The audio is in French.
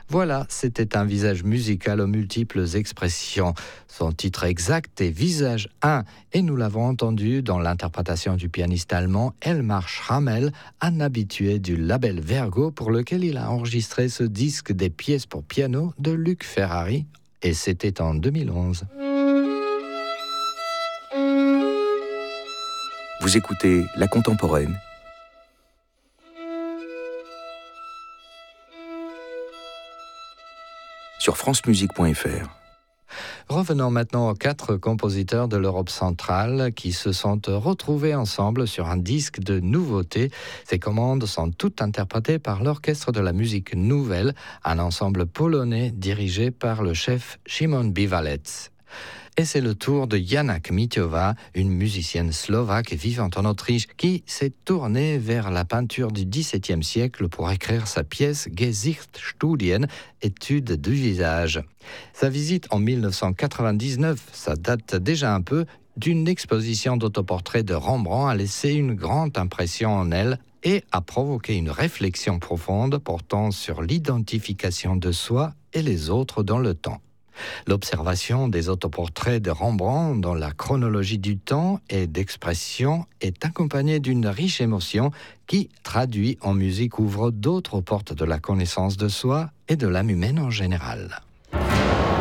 Voilà, c'était un visage musical aux multiples expressions. Son titre exact est Visage 1 et nous l'avons entendu dans l'interprétation du pianiste allemand Elmar Schrammel, un habitué du label Vergo pour lequel il a enregistré ce disque des pièces pour piano de Luc Ferrari, et c'était en 2011. Vous écoutez La Contemporaine sur francemusique.fr. Revenons maintenant aux 4 compositeurs de l'Europe centrale qui se sont retrouvés ensemble sur un disque de nouveautés. Ces commandes sont toutes interprétées par l'Orchestre de la musique nouvelle, un ensemble polonais dirigé par le chef Szymon Biwalec. Et c'est le tour de Jana Kmitiowa, une musicienne slovaque vivant en Autriche, qui s'est tournée vers la peinture du XVIIe siècle pour écrire sa pièce Gesichtsstudien, étude du visage. Sa visite en 1999, ça date déjà un peu, d'une exposition d'autoportraits de Rembrandt a laissé une grande impression en elle et a provoqué une réflexion profonde portant sur l'identification de soi et les autres dans le temps. L'observation des autoportraits de Rembrandt dans la chronologie du temps et d'expression est accompagnée d'une riche émotion qui, traduit en musique, ouvre d'autres portes de la connaissance de soi et de l'âme humaine en général.